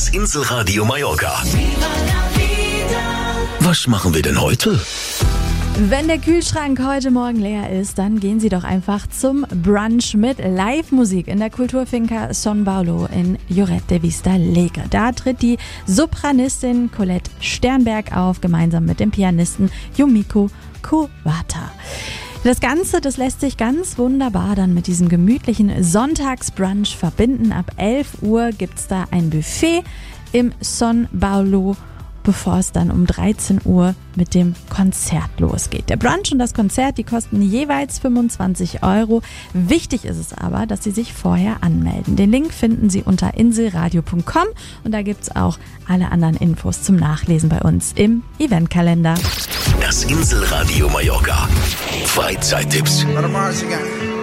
Das Inselradio Mallorca. Was machen wir denn heute? Wenn der Kühlschrank heute Morgen leer ist, dann gehen Sie doch einfach zum Brunch mit Live-Musik in der Kulturfinca Son Paulo in Lloret de Vista Alegre. Da tritt die Sopranistin Colette Sternberg auf, gemeinsam mit dem Pianisten Yumiko Kowata. Das Ganze, das lässt sich ganz wunderbar dann mit diesem gemütlichen Sonntagsbrunch verbinden. Ab 11 Uhr gibt's da ein Buffet im Son Paulo, bevor es dann um 13 Uhr mit dem Konzert losgeht. Der Brunch und das Konzert, die kosten jeweils 25 €. Wichtig ist es aber, dass Sie sich vorher anmelden. Den Link finden Sie unter inselradio.com und da gibt's auch alle anderen Infos zum Nachlesen bei uns im Eventkalender. Das Inselradio Mallorca. Freizeittipps.